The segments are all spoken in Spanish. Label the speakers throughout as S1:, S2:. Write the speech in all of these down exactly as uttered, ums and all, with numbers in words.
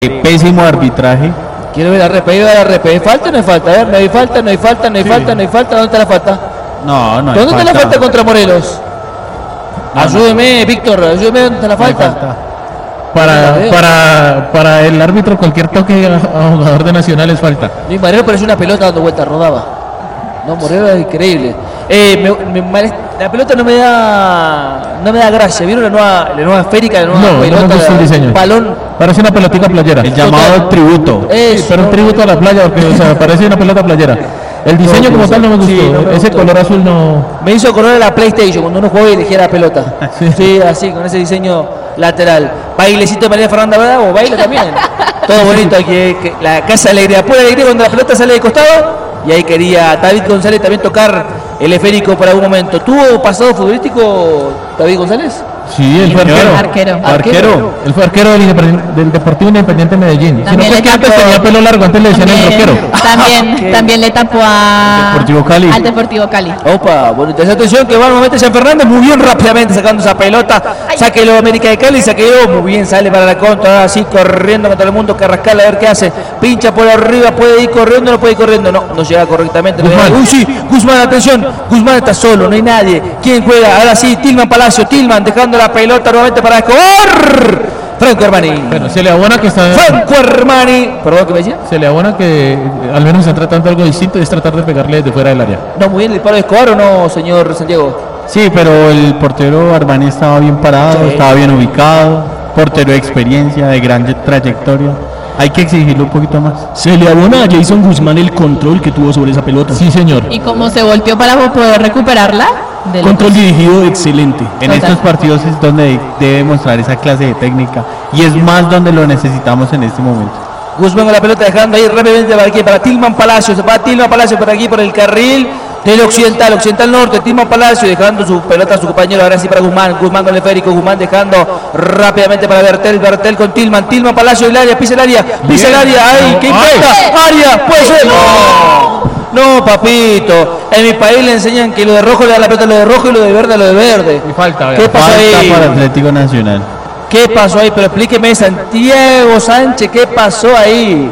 S1: Pésimo arbitraje.
S2: Quiero ver la repe, la repe. ¿Falta o no hay falta? A ver, no hay falta, no hay falta, no hay sí. falta, no hay falta. ¿Dónde está la falta?
S1: No, no hay
S2: ¿Dónde
S1: falta.
S2: está la falta contra Morelos? No, ayúdeme, no. Víctor, ayúdeme, ¿dónde está la falta?
S3: No falta. Para, para, para el árbitro cualquier toque a, a jugador de Nacional es falta.
S2: Mi Morelos parece una pelota dando vueltas, rodaba. No, Morelos es increíble. Eh, me, me, la pelota no me da no me da gracia. ¿Vieron la nueva, la nueva esférica? La nueva
S3: no,
S2: pelota,
S3: no me gusta el diseño.
S2: Balón.
S3: Parece una pelotita playera.
S1: El llamado Total. tributo.
S3: Sí, pero un tributo a la playa, porque o sea, parece una pelota playera. El diseño no, como tal no me gustó. Sí, no me ese gustó. Color azul no.
S2: Me hizo acordar a la PlayStation cuando uno jugaba y elegía la pelota. Sí. sí, así, con ese diseño lateral. Bailecito de María Fernanda Bravo, baila también. Todo bonito aquí, que la Casa de Alegría. Pura alegría cuando la pelota sale de costado. Y ahí quería David González también tocar el esférico por algún momento. ¿Tuvo pasado futbolístico David González?
S3: Sí, él fue arquero.
S4: Arquero.
S3: Arquero. Él fue arquero del, del Deportivo Independiente de Medellín. Si no fue que antes tenía pelo largo, antes le decían el rockero.
S4: También, también le tapó a
S3: Deportivo Cali.
S4: al Deportivo Cali.
S2: Opa, bonita esa atención que va nuevamente San Fernando, muy bien rápidamente sacando esa pelota. Sáquelo América de Cali, saqueo, muy bien, sale para la contra, así corriendo contra el mundo, Carrascal a ver qué hace. Pincha por arriba, puede ir corriendo, no puede ir corriendo, no, no llega correctamente.
S3: Guzmán.
S2: Uy, sí, Guzmán, atención, Guzmán está solo, no hay nadie. ¿Quién juega? Ahora sí, Tilman Palacio, Tilman dejando la pelota nuevamente para Escobar. Franco Armani.
S3: Bueno, se le abona que está.
S2: Franco Armani. ¿Perdón, qué me decía?
S3: Se le abona que al menos está tratando algo distinto y es tratar de pegarle desde fuera del área.
S2: No, muy bien el disparo de Escobar o no, señor Santiago.
S1: Sí, pero el portero Armani estaba bien parado, sí. estaba bien ubicado. Portero de experiencia, de gran trayectoria. Hay que exigirlo un poquito más.
S5: Se le abona a Jason Guzmán el control que tuvo sobre esa pelota.
S3: Sí, señor.
S4: ¿Y cómo se volteó para poder recuperarla?
S5: Control dirigido excelente.
S1: En Total. estos partidos es donde debe mostrar esa clase de técnica y es más donde lo necesitamos en este momento.
S2: Guzmán con la pelota dejando ahí rápidamente para aquí, para Tilman Palacio. Se va Tilman Palacio por aquí, por el carril del occidental, occidental norte. Tilman Palacio dejando su pelota a su compañero. Ahora sí para Guzmán. Guzmán con el esférico. Guzmán dejando rápidamente para Bertel. Bertel con Tilman. Tilman Palacio del área. Pisa el área. Pisa el área. Ahí. ¿Qué importa? Área. Puede ser. No. No, papito. En mi país le enseñan que lo de rojo le da la pelota a lo de rojo y lo de verde a lo de verde.
S3: Y falta,
S2: ¿Qué pasó
S1: falta
S2: ahí?
S1: para Atlético Nacional.
S2: ¿Qué pasó ahí? Pero explíqueme, Santiago Sánchez, ¿qué pasó ahí?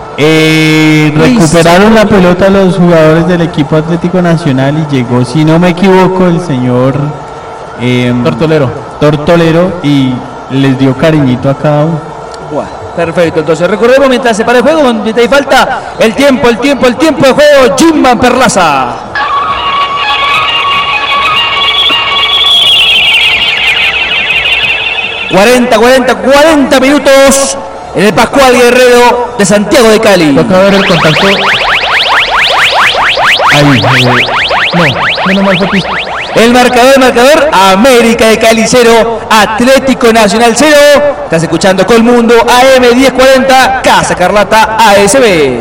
S1: Eh, recuperaron la pelota los jugadores del equipo Atlético Nacional y llegó, si no me equivoco, el señor eh,
S3: Tortolero.
S1: Tortolero y les dio cariñito a cada uno.
S2: Bueno, perfecto, entonces recordemos mientras se para el juego, mientras hay falta, el tiempo, el tiempo, el tiempo de juego, Jimman Perlaza. cuarenta, cuarenta, cuarenta minutos en el Pascual Guerrero de Santiago de Cali.
S3: Toca ver el contacto. Ahí, eh, no, menos mal fue pista.
S2: El marcador, el marcador, América de Cali cero, Atlético Nacional cero. Estás escuchando Colmundo A M diez cuarenta, Casa Carlata A S B.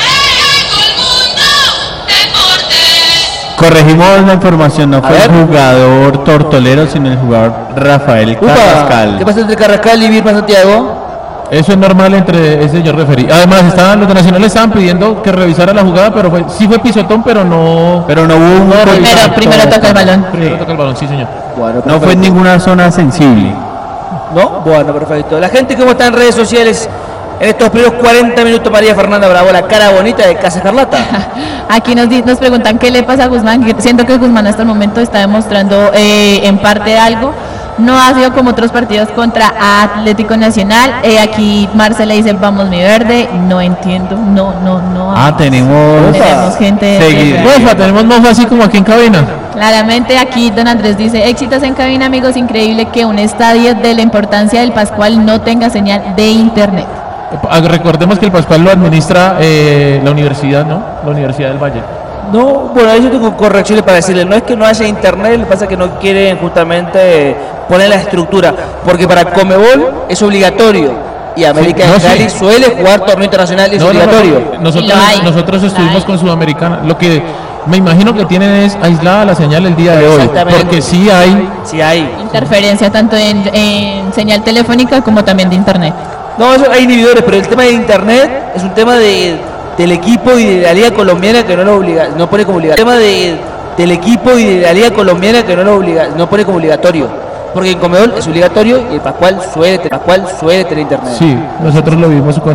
S1: Corregimos la información, no fue el jugador Tortolero, sino el jugador Rafael
S2: Upa,
S1: Carrascal.
S2: ¿Qué pasa entre Carrascal y Birma Santiago?
S3: Eso es normal entre ese señor referí. Además, estaban, los de Nacional estaban pidiendo que revisara la jugada, pero fue, sí fue pisotón, pero no.
S1: Pero no hubo un.
S4: Primero, primero toca el balón.
S3: Primero toca el balón, sí, señor.
S2: Bueno,
S1: no fue en ninguna zona sensible.
S2: ¿No? Bueno, perfecto. La gente, ¿cómo está en redes sociales? En estos primeros cuarenta minutos, María Fernanda Bravo, la cara bonita de Casa Carlata.
S4: Aquí nos, nos preguntan qué le pasa a Guzmán. Siento que Guzmán hasta el momento está demostrando eh, en parte algo. No ha sido como otros partidos contra Atlético Nacional. Eh, aquí Marcela dice, vamos mi verde. No entiendo, no, no, no.
S1: Ah, tenemos,
S4: tenemos gente.
S3: Mofa, tenemos mofa así como aquí en cabina.
S4: Claramente aquí don Andrés dice, éxitos en cabina, amigos. Increíble que un estadio de la importancia del Pascual no tenga señal de internet.
S3: Recordemos que el Pascual lo administra eh, la universidad, ¿no? La Universidad del Valle.
S2: No, bueno, ahí yo tengo correcciones para decirle, no es que no haya internet, lo que pasa es que no quieren justamente poner la estructura, porque para Comebol es obligatorio y América sí, no, de Cali sí. suele jugar torneo internacional y es no, obligatorio.
S3: No, no, nosotros, nosotros estuvimos con Sudamericana, lo que me imagino que tienen es aislada la señal el día de hoy, porque sí hay,
S2: sí hay
S4: interferencia tanto en, en señal telefónica como también de internet.
S2: No, eso hay inhibidores, pero el tema de internet es un tema de, del equipo y de la Liga Colombiana que no lo obliga, no pone como obligatorio. El tema de, del equipo y de la Liga Colombiana que no lo obliga, no pone como obligatorio. Porque en Conmebol es obligatorio y el Pascual suele, Pascual suele tener internet.
S3: Sí, nosotros lo vimos con